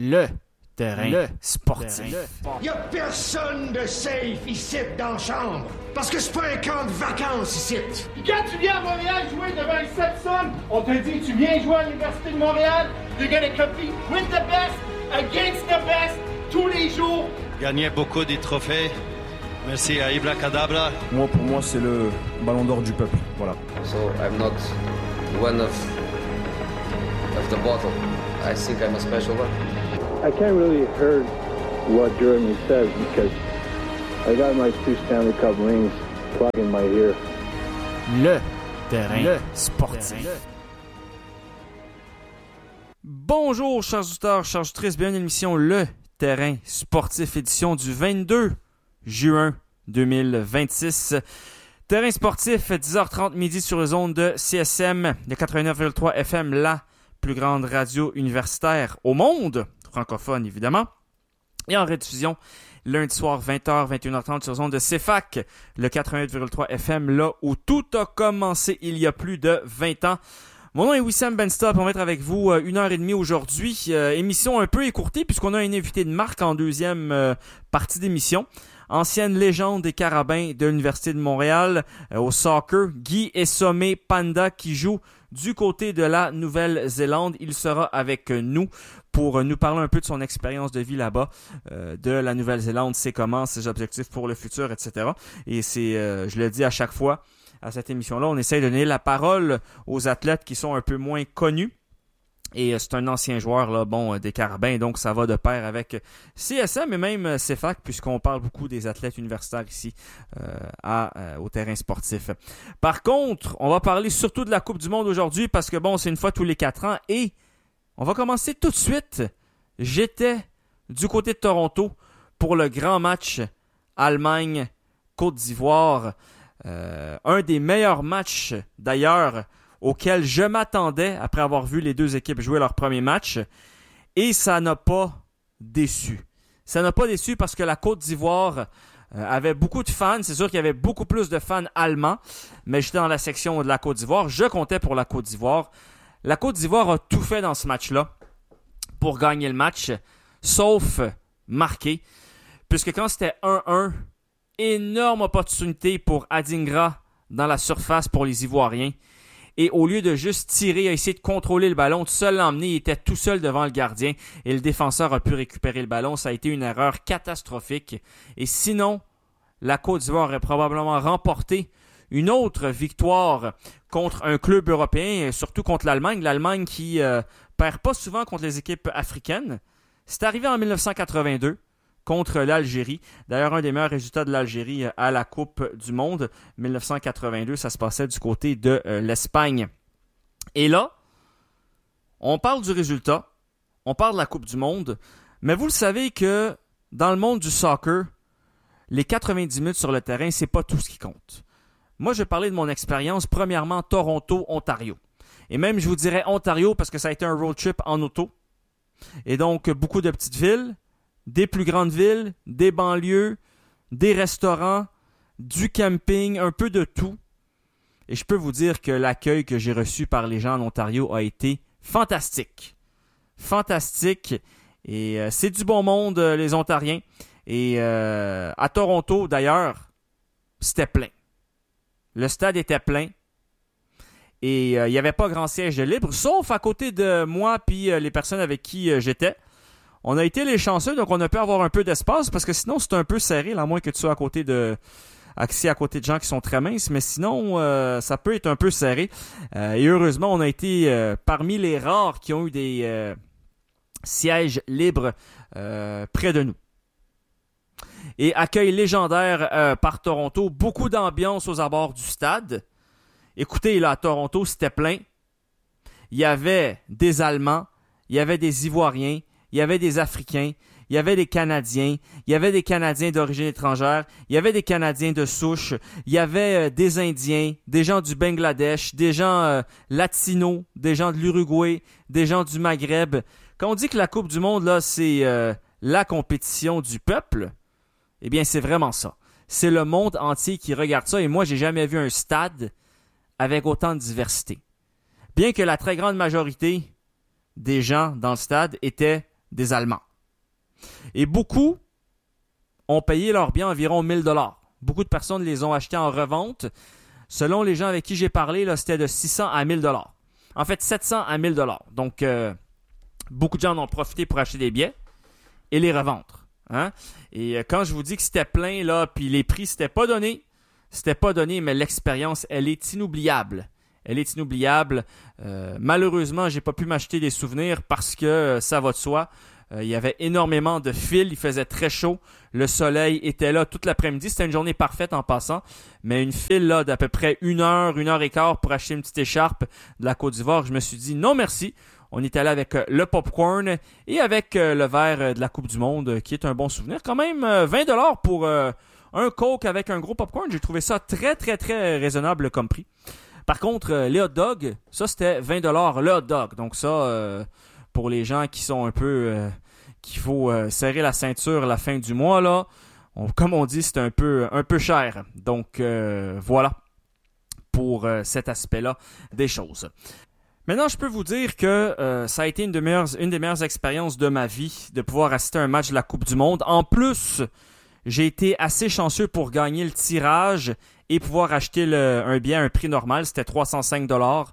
Le terrain sportif. Il n'y a personne de safe ici dans la chambre. Parce que c'est pas un camp de vacances ici. Puis quand tu viens à Montréal jouer devant les Sepson, on te dit tu viens jouer à l'Université de Montréal, you're gonna compete with the best, against the best, tous les jours. Gagner beaucoup de trophées. Merci à Ibra Kadabra. Pour moi, c'est le ballon d'or du peuple. Voilà. So I'm not one of the bottle. I think I'm a special one. I can't really hear what Jeremy says because I got my 2 Stanley Cup rings plugged in my ear. Le terrain sportif. Bonjour, chers auditeurs, chers auditrices, bienvenue à l'émission Le terrain sportif, édition du 22 juin 2026. Terrain sportif, 10h30 midi sur les ondes de CSM, de 89,3 FM, la plus grande radio universitaire au monde, francophone évidemment, et en rediffusion lundi soir 20h, 21h30 sur les ondes de CFAC, le 88,3 FM, là où tout a commencé il y a plus de 20 ans. Mon nom est Wissam Benstop, on va être avec vous 1h30 aujourd'hui. Émission un peu écourtée puisqu'on a un invité de marque en deuxième partie d'émission. Ancienne légende des Carabins de l'Université de Montréal au soccer, Guy Essomé Panda qui joue du côté de la Nouvelle-Zélande. Il sera avec nous pour nous parler un peu de son expérience de vie là-bas, de la Nouvelle-Zélande, c'est comment, ses objectifs pour le futur, etc. Et c'est, je le dis à chaque fois, à cette émission-là, on essaie de donner la parole aux athlètes qui sont un peu moins connus. Et c'est un ancien joueur là, des Carabins, donc ça va de pair avec CSM et même CFAC, puisqu'on parle beaucoup des athlètes universitaires ici au terrain sportif. Par contre, on va parler surtout de la Coupe du Monde aujourd'hui, parce que c'est une fois tous les 4 ans, et on va commencer tout de suite. J'étais du côté de Toronto pour le grand match Allemagne-Côte d'Ivoire. Un des meilleurs matchs d'ailleurs auquel je m'attendais après avoir vu les deux équipes jouer leur premier match. Et ça n'a pas déçu. Ça n'a pas déçu parce que la Côte d'Ivoire avait beaucoup de fans. C'est sûr qu'il y avait beaucoup plus de fans allemands, mais j'étais dans la section de la Côte d'Ivoire. Je comptais pour la Côte d'Ivoire. La Côte d'Ivoire a tout fait dans ce match-là pour gagner le match, sauf marquer. Puisque quand c'était 1-1, énorme opportunité pour Adingra dans la surface pour les Ivoiriens. Et au lieu de juste tirer, il a essayé de contrôler le ballon, de seul l'emmener, il était tout seul devant le gardien et le défenseur a pu récupérer le ballon. Ça a été une erreur catastrophique. Et sinon, la Côte d'Ivoire aurait probablement remporté une autre victoire contre un club européen, surtout contre l'Allemagne. L'Allemagne qui perd pas souvent contre les équipes africaines. C'est arrivé en 1982. Contre l'Algérie. D'ailleurs, un des meilleurs résultats de l'Algérie à la Coupe du Monde. 1982, ça se passait du côté de l'Espagne. Et là, on parle du résultat, on parle de la Coupe du Monde, mais vous le savez que dans le monde du soccer, les 90 minutes sur le terrain, c'est pas tout ce qui compte. Moi, je vais parler de mon expérience, premièrement, Toronto, Ontario. Et même, je vous dirais Ontario parce que ça a été un road trip en auto. Et donc, beaucoup de petites villes, des plus grandes villes, des banlieues, des restaurants, du camping, un peu de tout. Et je peux vous dire que l'accueil que j'ai reçu par les gens en Ontario a été fantastique. Fantastique. Et c'est du bon monde, les Ontariens. Et à Toronto, d'ailleurs, c'était plein. Le stade était plein. Et il n'y avait pas grand siège libre, sauf à côté de moi puis les personnes avec qui j'étais. On a été les chanceux, donc on a pu avoir un peu d'espace, parce que sinon c'est un peu serré, à moins que tu sois à côté de gens qui sont très minces, mais sinon ça peut être un peu serré. Et heureusement, on a été parmi les rares qui ont eu des sièges libres près de nous. Et accueil légendaire par Toronto, beaucoup d'ambiance aux abords du stade. Écoutez, là, à Toronto, c'était plein. Il y avait des Allemands, il y avait des Ivoiriens, il y avait des Africains, il y avait des Canadiens, il y avait des Canadiens d'origine étrangère, il y avait des Canadiens de souche, il y avait des Indiens, des gens du Bangladesh, des gens latinos, des gens de l'Uruguay, des gens du Maghreb. Quand on dit que la Coupe du Monde, là, c'est la compétition du peuple, eh bien, c'est vraiment ça. C'est le monde entier qui regarde ça, et moi, j'ai jamais vu un stade avec autant de diversité. Bien que la très grande majorité des gens dans le stade étaient des Allemands. Et beaucoup ont payé leurs biens environ 1 000 $. Beaucoup de personnes les ont achetés en revente. Selon les gens avec qui j'ai parlé, là, c'était de 600 à 1 000 $. En fait, 700 à 1 000 $. Donc, beaucoup de gens en ont profité pour acheter des billets et les revendre. Hein? Et quand je vous dis que c'était plein, là, puis les prix, c'était pas donné, mais l'expérience, elle est inoubliable. Elle est inoubliable. Malheureusement, j'ai pas pu m'acheter des souvenirs parce que ça va de soi. Il y avait énormément de fils, il faisait très chaud. Le soleil était là toute l'après-midi. C'était une journée parfaite en passant. Mais une file là d'à peu près 1 heure, 1 heure et quart pour acheter une petite écharpe de la Côte d'Ivoire. Je me suis dit non merci. On est allé avec le popcorn et avec le verre de la Coupe du Monde qui est un bon souvenir. Quand même 20 $ pour un Coke avec un gros popcorn. J'ai trouvé ça très très très raisonnable comme prix. Par contre, les hot dogs, ça c'était 20 $ le hot dog. Donc ça, pour les gens qui sont un peu... qu'il faut serrer la ceinture à la fin du mois, là, comme on dit, c'est un peu cher. Donc voilà pour cet aspect-là des choses. Maintenant, je peux vous dire que ça a été une des meilleures expériences de ma vie de pouvoir assister à un match de la Coupe du Monde. En plus, j'ai été assez chanceux pour gagner le tirage et pouvoir acheter un billet à un prix normal. C'était 305 $.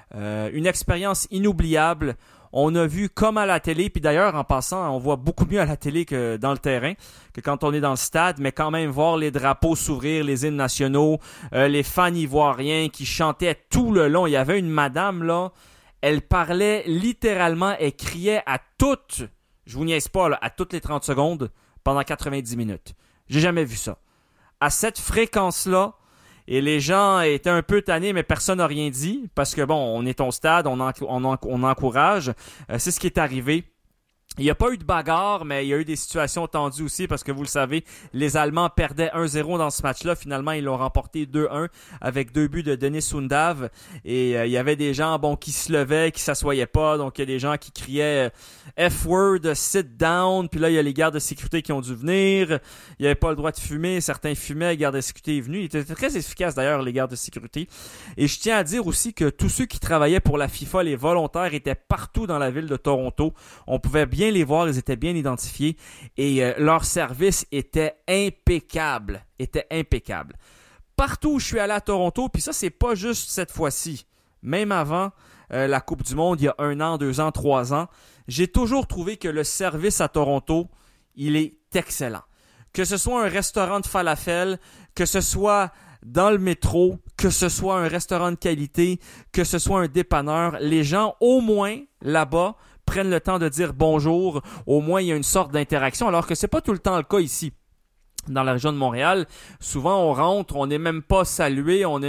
Une expérience inoubliable. On a vu comme à la télé, puis d'ailleurs, en passant, on voit beaucoup mieux à la télé que dans le terrain, que quand on est dans le stade, mais quand même voir les drapeaux s'ouvrir, les hymnes nationaux, les fans ivoiriens qui chantaient tout le long. Il y avait une madame, là, elle parlait littéralement, elle criait à toutes, je vous niaise pas, là, à toutes les 30 secondes pendant 90 minutes. J'ai jamais vu ça. À cette fréquence-là, et les gens étaient un peu tannés, mais personne n'a rien dit. Parce que bon, on est au stade, on encourage. C'est ce qui est arrivé. Il n'y a pas eu de bagarre, mais il y a eu des situations tendues aussi parce que vous le savez, les Allemands perdaient 1-0 dans ce match-là. Finalement, ils l'ont remporté 2-1 avec 2 buts de Denis Sundav. Et il y avait des gens qui se levaient, qui s'assoyaient pas. Donc, il y a des gens qui criaient F-word, sit down. Puis là, il y a les gardes de sécurité qui ont dû venir. Il n'y avait pas le droit de fumer. Certains fumaient, les gardes de sécurité est venu. Ils étaient très efficaces d'ailleurs, les gardes de sécurité. Et je tiens à dire aussi que tous ceux qui travaillaient pour la FIFA, les volontaires, étaient partout dans la ville de Toronto. On pouvait bien les voir, ils étaient bien identifiés et leur service était impeccable. Partout où je suis allé à Toronto, puis ça, c'est pas juste cette fois-ci. Même avant la Coupe du Monde, il y a 1 an, 2 ans, 3 ans, j'ai toujours trouvé que le service à Toronto, il est excellent. Que ce soit un restaurant de falafel, que ce soit dans le métro, que ce soit un restaurant de qualité, que ce soit un dépanneur, les gens, au moins, là-bas, prennent le temps de dire bonjour. Au moins, il y a une sorte d'interaction, alors que c'est pas tout le temps le cas ici. Dans la région de Montréal, souvent on rentre, on n'est même pas salué, on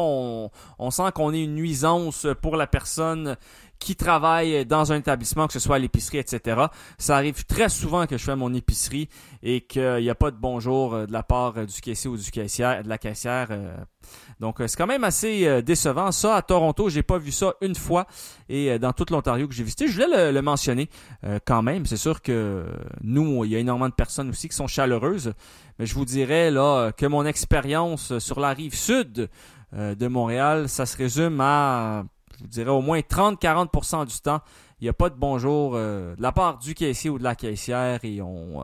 sent qu'on est une nuisance pour la personne qui travaille dans un établissement, que ce soit à l'épicerie, etc. Ça arrive très souvent que je fais mon épicerie et qu'il n'y a pas de bonjour de la part du caissier ou de la caissière. Donc, c'est quand même assez décevant. Ça, à Toronto, j'ai pas vu ça une fois. Et dans toute l'Ontario que j'ai visité, je voulais le mentionner quand même. C'est sûr que nous, il y a énormément de personnes aussi qui sont chaleureuses. Mais je vous dirais là que mon expérience sur la rive sud de Montréal, ça se résume à, je vous dirais, au moins 30-40% du temps, il n'y a pas de bonjour de la part du caissier ou de la caissière. Et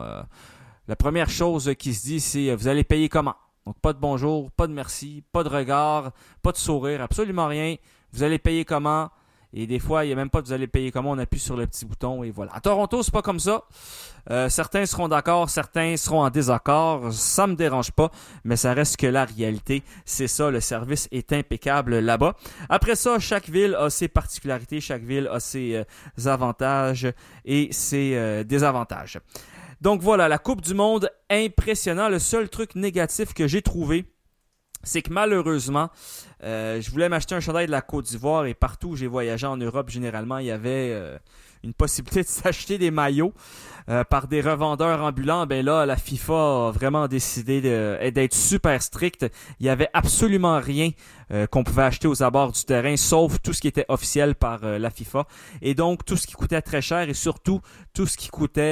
la première chose qui se dit, c'est « Vous allez payer comment ?» Donc, pas de bonjour, pas de merci, pas de regard, pas de sourire, absolument rien. Vous allez payer comment? Et des fois, il n'y a même pas de vous allez payer comment, on appuie sur le petit bouton et voilà. À Toronto, c'est pas comme ça. Certains seront d'accord, certains seront en désaccord. Ça me dérange pas, mais ça reste que la réalité. C'est ça, le service est impeccable là-bas. Après ça, chaque ville a ses particularités, chaque ville a ses avantages et ses désavantages. Donc voilà, la Coupe du Monde, impressionnant. Le seul truc négatif que j'ai trouvé, c'est que malheureusement, je voulais m'acheter un chandail de la Côte d'Ivoire et partout où j'ai voyagé en Europe, généralement, il y avait une possibilité de s'acheter des maillots par des revendeurs ambulants. Ben là, la FIFA a vraiment décidé d'être super stricte. Il n'y avait absolument rien qu'on pouvait acheter aux abords du terrain, sauf tout ce qui était officiel par la FIFA. Et donc, tout ce qui coûtait très cher et surtout, tout ce qui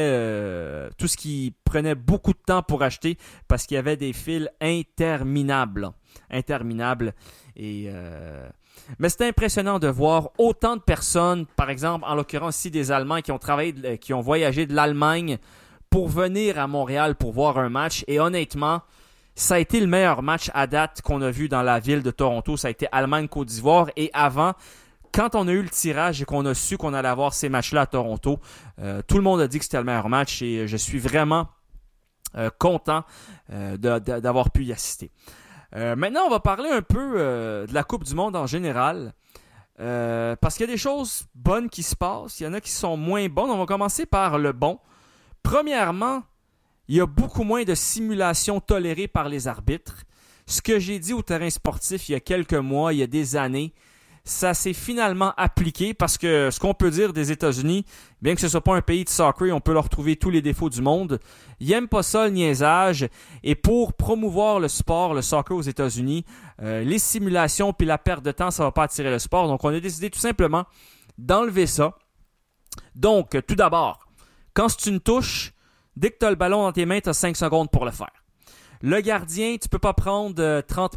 prenait beaucoup de temps pour acheter parce qu'il y avait des files interminables. Et Mais c'était impressionnant de voir autant de personnes, par exemple, en l'occurrence ici des Allemands qui ont voyagé de l'Allemagne pour venir à Montréal pour voir un match. Et honnêtement, ça a été le meilleur match à date qu'on a vu dans la ville de Toronto. Ça a été Allemagne-Côte d'Ivoire. Et avant, quand on a eu le tirage et qu'on a su qu'on allait avoir ces matchs-là à Toronto, tout le monde a dit que c'était le meilleur match et je suis vraiment content d'avoir pu y assister. Maintenant, on va parler un peu de la Coupe du Monde en général. Parce qu'il y a des choses bonnes qui se passent. Il y en a qui sont moins bonnes. On va commencer par le bon. Premièrement, il y a beaucoup moins de simulations tolérées par les arbitres. Ce que j'ai dit au terrain sportif il y a quelques mois, il y a des années, ça s'est finalement appliqué parce que ce qu'on peut dire des États-Unis, bien que ce ne soit pas un pays de soccer, on peut leur trouver tous les défauts du monde. Ils n'aiment pas ça, le niaisage. Et pour promouvoir le sport, le soccer aux États-Unis, les simulations puis la perte de temps, ça ne va pas attirer le sport. Donc, on a décidé tout simplement d'enlever ça. Donc, tout d'abord, quand c'est une touche, dès que tu as le ballon dans tes mains, tu as 5 secondes pour le faire. Le gardien, tu ne peux pas prendre 30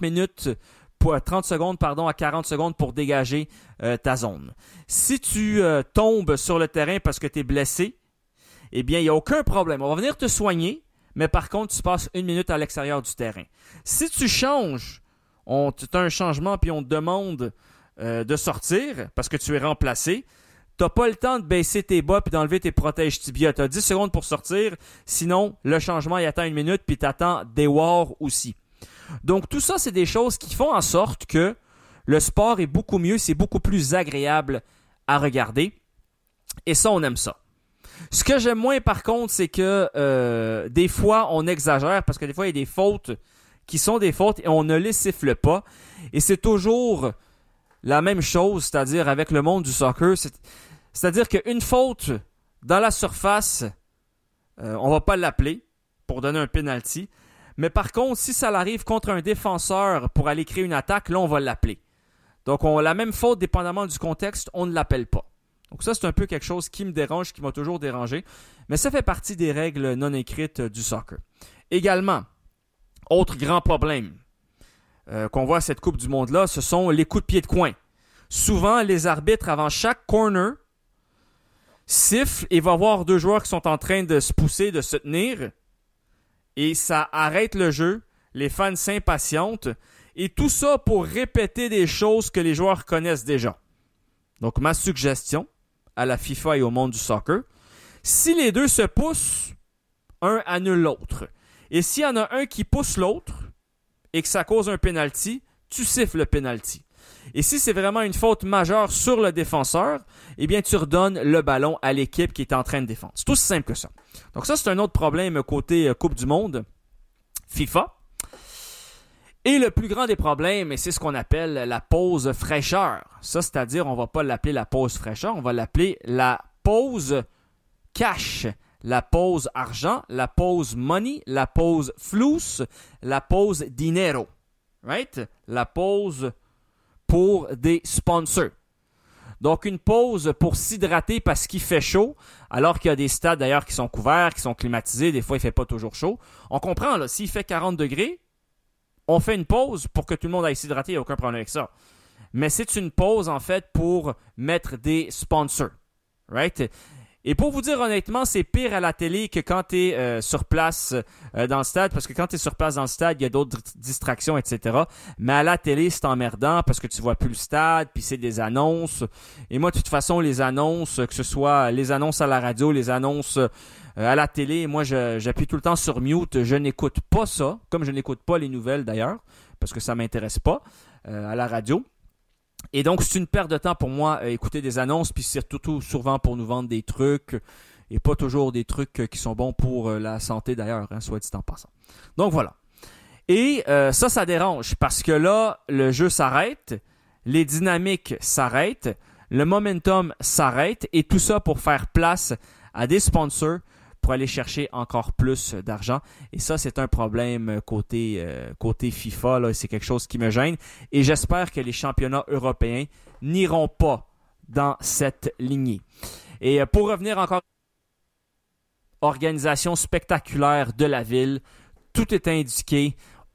secondes à 40 secondes pour dégager ta zone. Si tu tombes sur le terrain parce que tu es blessé, eh bien, il n'y a aucun problème. On va venir te soigner, mais par contre, tu passes 1 minute à l'extérieur du terrain. Si tu changes, tu as un changement puis on te demande de sortir parce que tu es remplacé, tu n'as pas le temps de baisser tes bas puis d'enlever tes protèges tibia. Tu as 10 secondes pour sortir, sinon le changement il attend 1 minute puis tu attends des wars aussi. Donc tout ça, c'est des choses qui font en sorte que le sport est beaucoup mieux, c'est beaucoup plus agréable à regarder. Et ça, on aime ça. Ce que j'aime moins par contre, c'est que des fois, on exagère parce que des fois, il y a des fautes qui sont des fautes et on ne les siffle pas. Et c'est toujours la même chose, c'est-à-dire avec le monde du soccer. C'est-à-dire qu'une faute dans la surface, on ne va pas l'appeler pour donner un penalty. Mais par contre, si ça arrive contre un défenseur pour aller créer une attaque, là, on va l'appeler. Donc, la même faute, dépendamment du contexte, on ne l'appelle pas. Donc ça, c'est un peu quelque chose qui me dérange, qui m'a toujours dérangé. Mais ça fait partie des règles non écrites du soccer. Également, autre grand problème qu'on voit à cette Coupe du Monde-là, ce sont les coups de pied de coin. Souvent, les arbitres, avant chaque corner, sifflent et va voir 2 joueurs qui sont en train de se pousser, de se tenir. Et ça arrête le jeu, les fans s'impatientent, et tout ça pour répéter des choses que les joueurs connaissent déjà. Donc, ma suggestion à la FIFA et au monde du soccer, si les deux se poussent, un annule l'autre. Et s'il y en a un qui pousse l'autre, et que ça cause un penalty, tu siffles le penalty. Et si c'est vraiment une faute majeure sur le défenseur, eh bien, tu redonnes le ballon à l'équipe qui est en train de défendre. C'est aussi simple que ça. Donc ça, c'est un autre problème côté Coupe du Monde, FIFA. Et le plus grand des problèmes, et c'est ce qu'on appelle la pause fraîcheur. Ça, c'est-à-dire, on ne va pas l'appeler la pause fraîcheur, on va l'appeler la pause cash, la pause argent, la pause money, la pause flous, la pause dinero. Right? La pause pour des sponsors. Donc, une pause pour s'hydrater parce qu'il fait chaud, alors qu'il y a des stades d'ailleurs qui sont couverts, qui sont climatisés, des fois il ne fait pas toujours chaud. On comprend, là, s'il fait 40 degrés, on fait une pause pour que tout le monde aille s'hydrater, il n'y a aucun problème avec ça. Mais c'est une pause, en fait, pour mettre des sponsors. Right? Et pour vous dire honnêtement, c'est pire à la télé que quand tu es sur place dans le stade, parce que quand tu es sur place dans le stade, il y a d'autres distractions, etc. Mais à la télé, c'est emmerdant parce que tu vois plus le stade, puis c'est des annonces. Et moi, de toute façon, les annonces, que ce soit les annonces à la radio, les annonces à la télé, moi, j'appuie tout le temps sur mute. Je n'écoute pas ça, comme je n'écoute pas les nouvelles d'ailleurs, parce que ça ne m'intéresse pas à la radio. Et donc, c'est une perte de temps pour moi écouter des annonces, puis c'est surtout souvent pour nous vendre des trucs, et pas toujours des trucs qui sont bons pour la santé d'ailleurs, hein, soit dit en passant. Donc voilà. Et ça dérange, parce que là, le jeu s'arrête, les dynamiques s'arrêtent, le momentum s'arrête, et tout ça pour faire place à des sponsors pour aller chercher encore plus d'argent. Et ça, c'est un problème côté FIFA. Là, c'est quelque chose qui me gêne. Et j'espère que les championnats européens n'iront pas dans cette lignée. Et pour revenir encore, organisation spectaculaire de la ville. Tout est indiqué.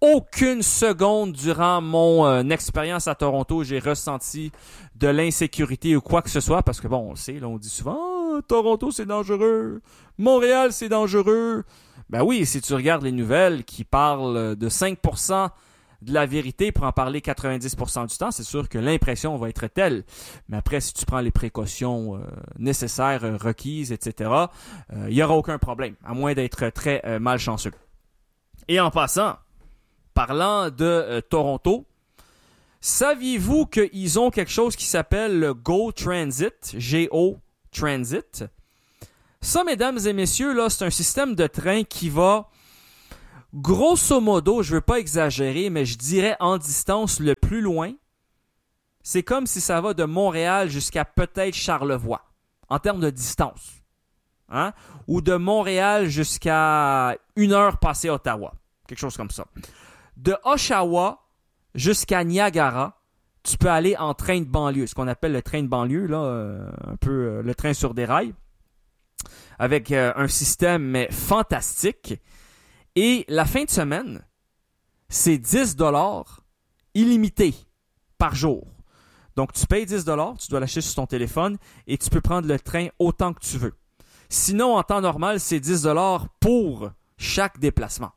aucune seconde durant mon expérience à Toronto, j'ai ressenti de l'insécurité ou quoi que ce soit, parce que bon, on le sait, là, on dit souvent « Toronto, c'est dangereux. Montréal, c'est dangereux. » Ben oui, si tu regardes les nouvelles qui parlent de 5% de la vérité pour en parler 90% du temps, c'est sûr que l'impression va être telle. Mais après, si tu prends les précautions nécessaires, requises, etc., il n'y aura aucun problème, à moins d'être très malchanceux. Et en passant, parlant de Toronto, saviez-vous qu'ils ont quelque chose qui s'appelle le Go Transit, G-O Transit? Ça, mesdames et messieurs, là, c'est un système de train qui va, grosso modo, je veux pas exagérer, mais je dirais en distance le plus loin. C'est comme si ça va de Montréal jusqu'à peut-être Charlevoix, en termes de distance. Hein? Ou de Montréal jusqu'à 1 heure passée à Ottawa. Quelque chose comme ça. De Oshawa jusqu'à Niagara, tu peux aller en train de banlieue, ce qu'on appelle le train de banlieue, là, un peu le train sur des rails, avec un système mais fantastique. Et la fin de semaine, c'est 10$ illimité par jour. Donc, tu payes 10$, tu dois l'acheter sur ton téléphone et tu peux prendre le train autant que tu veux. Sinon, en temps normal, c'est 10$ pour chaque déplacement.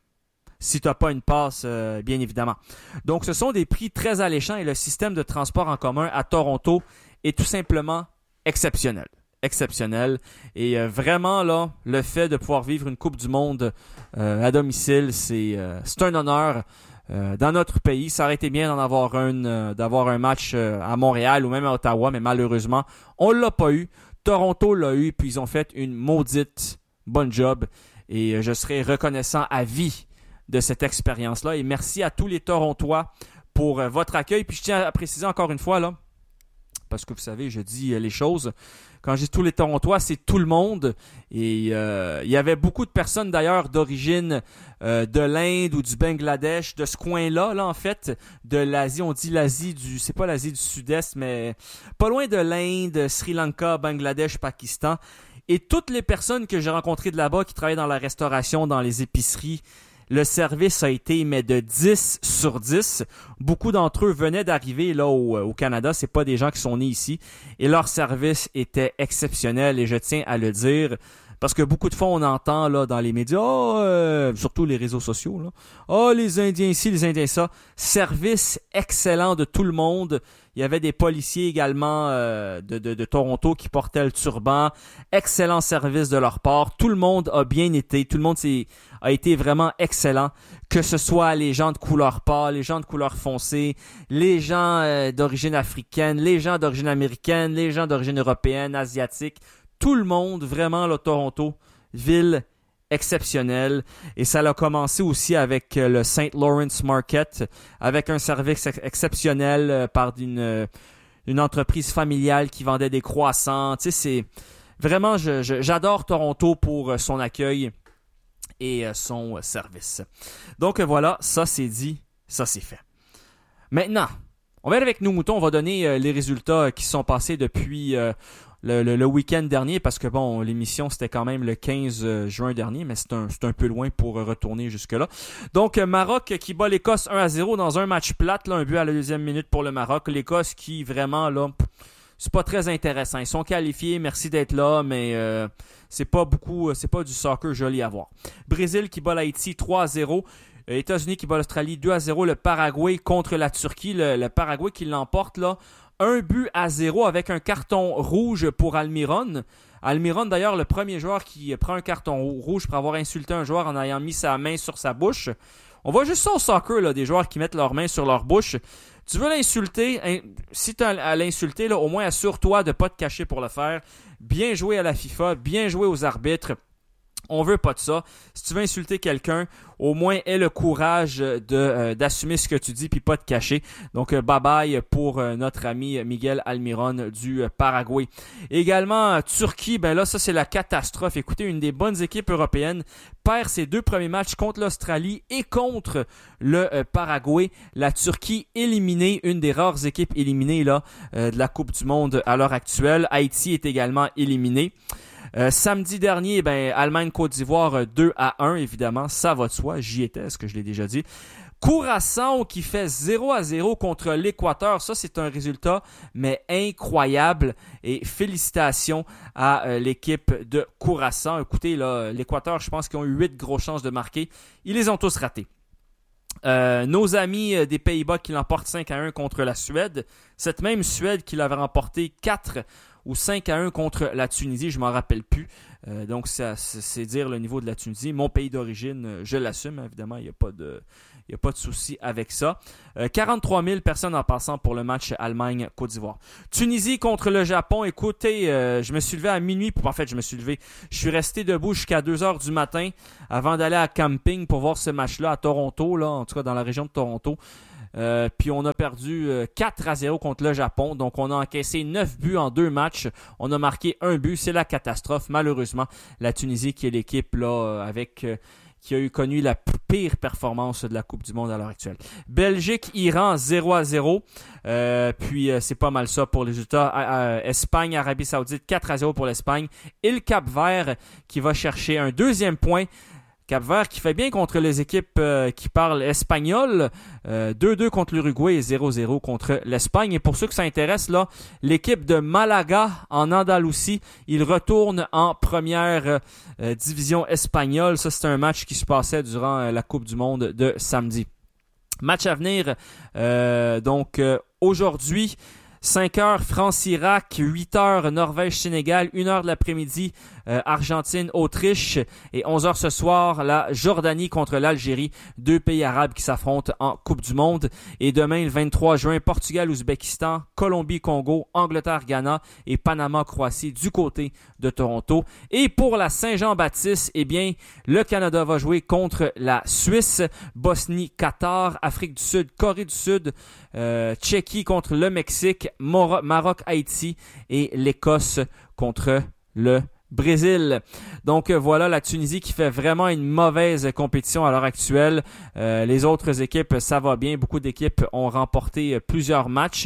Si tu n'as pas une passe, bien évidemment. Donc, ce sont des prix très alléchants et le système de transport en commun à Toronto est tout simplement exceptionnel. Exceptionnel. Et vraiment, là, le fait de pouvoir vivre une Coupe du Monde à domicile, c'est un honneur dans notre pays. Ça aurait été bien d'avoir un match à Montréal ou même à Ottawa, mais malheureusement, on l'a pas eu. Toronto l'a eu, puis ils ont fait une maudite bonne job. Et je serai reconnaissant à vie de cette expérience-là. Et merci à tous les Torontois pour votre accueil. Puis je tiens à préciser encore une fois, là, parce que vous savez, je dis les choses. Quand je dis tous les Torontois, c'est tout le monde. Et il y avait beaucoup de personnes d'ailleurs d'origine de l'Inde ou du Bangladesh, de ce coin-là, là en fait, de l'Asie. On dit l'Asie c'est pas l'Asie du Sud-Est, mais pas loin de l'Inde, Sri Lanka, Bangladesh, Pakistan. Et toutes les personnes que j'ai rencontrées de là-bas qui travaillent dans la restauration, dans les épiceries, le service a été mais de 10 sur 10. Beaucoup d'entre eux venaient d'arriver là au Canada. C'est pas des gens qui sont nés ici. Et leur service était exceptionnel. Et je tiens à le dire. Parce que beaucoup de fois, on entend là dans les médias, surtout les réseaux sociaux, là, les Indiens ici, les Indiens ça. Service excellent de tout le monde. Il y avait des policiers également de Toronto qui portaient le turban. Excellent service de leur part. Tout le monde a bien été. Tout le monde a été vraiment excellent. Que ce soit les gens de couleur pâle, les gens de couleur foncée, les gens d'origine africaine, les gens d'origine américaine, les gens d'origine européenne, asiatique. Tout le monde, vraiment, là, Toronto, ville exceptionnelle. Et ça a commencé aussi avec le St. Lawrence Market, avec un service exceptionnel par une entreprise familiale qui vendait des croissants. Tu sais, c'est vraiment, j'adore Toronto pour son accueil et son service. Donc voilà, ça c'est dit, ça c'est fait. Maintenant, on va aller avec nos moutons, on va donner les résultats qui sont passés depuis le week-end dernier, parce que bon, l'émission c'était quand même le 15 juin dernier, mais c'est un peu loin pour retourner jusque-là. Donc Maroc qui bat l'Écosse 1-0 dans un match plate, là, un but à la 2e minute pour le Maroc. L'Écosse qui vraiment là, c'est pas très intéressant. Ils sont qualifiés, merci d'être là, mais c'est pas du soccer joli à voir. Brésil qui bat l'Haïti 3-0. États-Unis qui bat l'Australie 2-0. Le Paraguay contre la Turquie. Le Paraguay qui l'emporte là. 1-0 avec un carton rouge pour Almiron. Almiron, d'ailleurs, le premier joueur qui prend un carton rouge pour avoir insulté un joueur en ayant mis sa main sur sa bouche. On voit juste ça au soccer, là, des joueurs qui mettent leurs mains sur leur bouche. Tu veux l'insulter, si tu as à l'insulter, là, au moins assure-toi de ne pas te cacher pour le faire. Bien joué à la FIFA, bien joué aux arbitres. On veut pas de ça. Si tu veux insulter quelqu'un, au moins aie le courage d'assumer ce que tu dis puis pas te cacher. Donc bye bye pour notre ami Miguel Almiron du Paraguay. Également Turquie, ben là ça c'est la catastrophe. Écoutez, une des bonnes équipes européennes perd ses 2 premiers matchs contre l'Australie et contre le Paraguay. La Turquie éliminée, une des rares équipes éliminées là de la Coupe du Monde à l'heure actuelle. Haïti est également éliminé. Samedi dernier, Allemagne-Côte d'Ivoire 2-1, évidemment, ça va de soi, j'y étais, est-ce que je l'ai déjà dit. Curaçao qui fait 0-0 contre l'Équateur, ça c'est un résultat mais incroyable et félicitations à l'équipe de Curaçao. Écoutez, là, l'Équateur, je pense qu'ils ont eu 8 grosses chances de marquer, ils les ont tous ratés. Nos amis des Pays-Bas qui l'emportent 5-1 contre la Suède, cette même Suède qui l'avait remporté 4 ou 5-1 contre la Tunisie, je m'en rappelle plus. Donc c'est dire le niveau de la Tunisie. Mon pays d'origine, je l'assume, évidemment, il n'y a pas de souci avec ça. 43 000 personnes en passant pour le match Allemagne-Côte d'Ivoire. Tunisie contre le Japon. Écoutez, je me suis levé à minuit. Je suis resté debout jusqu'à 2h du matin avant d'aller à camping pour voir ce match-là à Toronto, là, en tout cas dans la région de Toronto. Puis on a perdu 4-0 contre le Japon. Donc on a encaissé 9 buts en 2 matchs. On a marqué 1 but. C'est la catastrophe. Malheureusement, la Tunisie qui est l'équipe là qui a connu la pire performance de la Coupe du Monde à l'heure actuelle. Belgique-Iran 0-0. Puis c'est pas mal ça pour les résultats. Espagne-Arabie Saoudite 4-0 pour l'Espagne. Et le Cap-Vert qui va chercher un deuxième point. Cap-Vert qui fait bien contre les équipes qui parlent espagnol. 2-2 contre l'Uruguay et 0-0 contre l'Espagne. Et pour ceux que ça intéresse, là, l'équipe de Malaga en Andalousie, il retourne en première division espagnole. Ça, c'est un match qui se passait durant la Coupe du Monde de samedi. Match à venir, aujourd'hui, 5h France-Irak, 8h Norvège-Sénégal, 1h de l'après-midi Argentine-Autriche et 11h ce soir la Jordanie contre l'Algérie, 2 pays arabes qui s'affrontent en Coupe du Monde. Et demain le 23 juin, Portugal-Ouzbékistan, Colombie-Congo, Angleterre-Ghana et Panama-Croatie du côté de Toronto. Et pour la Saint-Jean-Baptiste, le Canada va jouer contre la Suisse, Bosnie-Qatar, Afrique du Sud, Corée du Sud, Tchéquie contre le Mexique, Maroc-Haïti et l'Écosse contre le Brésil. Donc voilà la Tunisie qui fait vraiment une mauvaise compétition à l'heure actuelle. Les autres équipes, ça va bien. Beaucoup d'équipes ont remporté plusieurs matchs.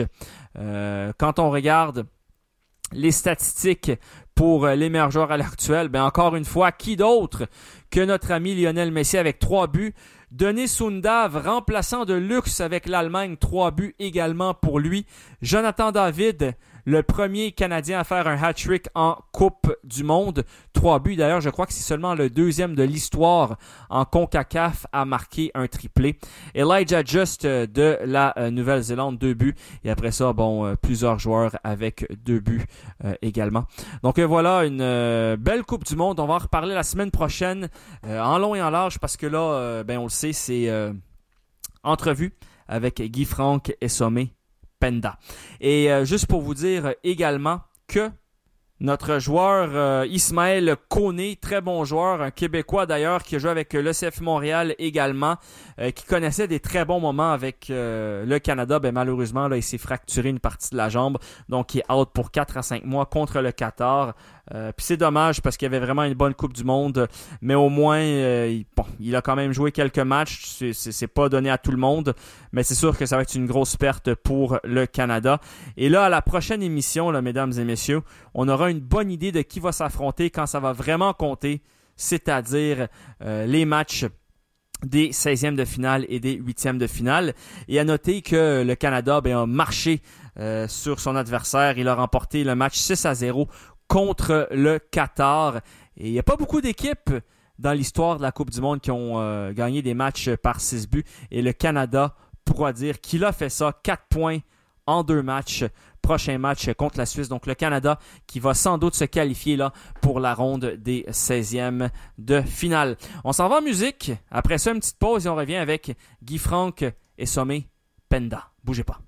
Quand on regarde les statistiques pour les meilleurs joueurs à l'heure actuelle, encore une fois, qui d'autre que notre ami Lionel Messi avec 3 buts. Denis Sundav, remplaçant de luxe avec l'Allemagne, 3 buts également pour lui. Jonathan David, le premier Canadien à faire un hat-trick en Coupe du Monde. 3 buts d'ailleurs, je crois que c'est seulement le 2e de l'histoire en CONCACAF à marquer un triplé. Elijah Just de la Nouvelle-Zélande, 2 buts. Et après ça, plusieurs joueurs avec 2 buts également. Donc voilà, une belle Coupe du Monde. On va en reparler la semaine prochaine en long et en large parce que là, on le sait, c'est entrevue avec Guy-Franck Essomé Penda. Et juste pour vous dire également que notre joueur Ismaël Koné, très bon joueur, un Québécois d'ailleurs qui a joué avec le CF Montréal également, qui connaissait des très bons moments avec le Canada, malheureusement là, il s'est fracturé une partie de la jambe, donc il est out pour 4 à 5 mois contre le Qatar. Puis c'est dommage parce qu'il y avait vraiment une bonne Coupe du Monde, mais au moins il a quand même joué quelques matchs. C'est pas donné à tout le monde, mais c'est sûr que ça va être une grosse perte pour le Canada. Et là, à la prochaine émission, là, mesdames et messieurs, on aura une bonne idée de qui va s'affronter quand ça va vraiment compter, c'est-à-dire les matchs des 16e de finale et des 8e de finale. Et à noter que le Canada a marché sur son adversaire. Il a remporté le match 6-0 contre le Qatar. Et il n'y a pas beaucoup d'équipes dans l'histoire de la Coupe du Monde qui ont gagné des matchs par 6 buts. Et le Canada pourra dire qu'il a fait ça, 4 points en 2 matchs. Prochain match contre la Suisse. Donc le Canada qui va sans doute se qualifier là pour la ronde des 16e de finale. On s'en va en musique. Après ça, une petite pause et on revient avec Guy-Franck Essomé Penda. Bougez pas.